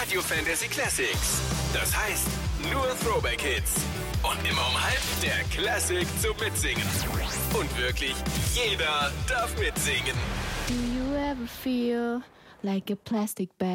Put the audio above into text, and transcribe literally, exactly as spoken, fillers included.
Radio Fantasy Classics. Das heißt, nur Throwback-Hits. Und immer um halb der Classic zum Mitsingen. Und wirklich jeder darf mitsingen. Do you ever feel like a plastic bag?